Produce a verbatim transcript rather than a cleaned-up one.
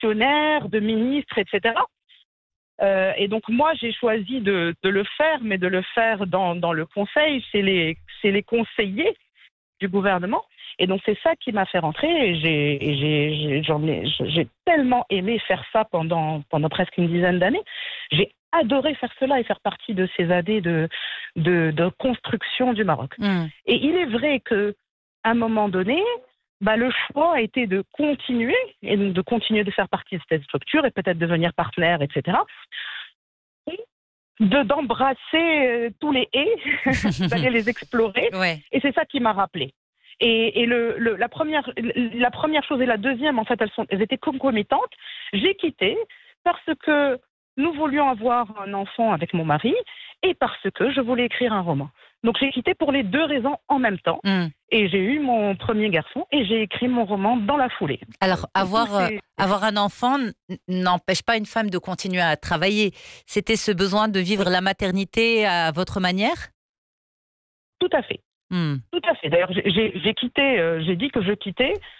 fonctionnaires, de ministres, et cetera. Euh, et donc moi, j'ai choisi de, de le faire, mais de le faire dans, dans le conseil, chez les, chez les conseillers du gouvernement. Et donc c'est ça qui m'a fait rentrer. Et j'ai, et j'ai, j'ai, j'en ai, j'ai tellement aimé faire ça pendant, pendant presque une dizaine d'années. J'ai adoré faire cela et faire partie de ces années de, de, de construction du Maroc. Mmh. Et il est vrai qu'à un moment donné, bah, le choix a été de continuer, et donc de continuer de faire partie de cette structure et peut-être devenir partenaire, et cetera. Et de, d'embrasser euh, tous les haies, d'aller les explorer. Ouais. Et c'est ça qui m'a rappelé. Et, et le, le, la, première, la première chose et la deuxième, en fait, elles, sont, elles étaient concomitantes. J'ai quitté parce que nous voulions avoir un enfant avec mon mari et parce que je voulais écrire un roman. Donc j'ai quitté pour les deux raisons en même temps. Mmh. Et j'ai eu mon premier garçon et j'ai écrit mon roman dans la foulée. Alors, avoir, euh, C'est- avoir un enfant n- n'empêche pas une femme de continuer à travailler. C'était ce besoin de vivre la maternité à votre manière? Tout à fait. Mmh. Tout à fait. D'ailleurs, j'ai, j'ai j'ai quitté, euh, j'ai dit que je quittais